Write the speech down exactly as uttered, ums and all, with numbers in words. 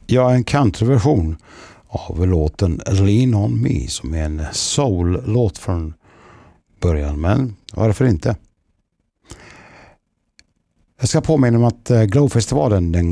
Ja, en countryversion av låten Lean on Me som är en soul-låt från början, men varför inte? Jag ska påminna om att Glowfestivalen den